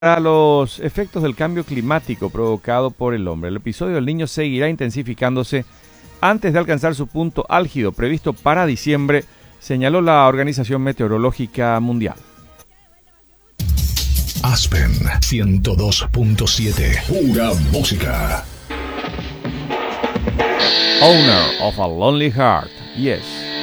A los efectos del cambio climático provocado por el hombre. El episodio del Niño seguirá intensificándose antes de alcanzar su punto álgido previsto para diciembre, señaló la Organización Meteorológica Mundial. Aspen 102.7. Pura música. Owner of a Lonely Heart. Yes.